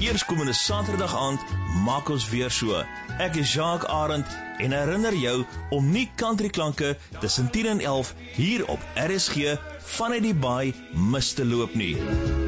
Eerskomende Saterdag aand maak ons weer so. Ek is Jacques Arend en herinner jou om nie countryklanke tussen 10 en 11 hier op RSG vanuit die baai mis te loop nie.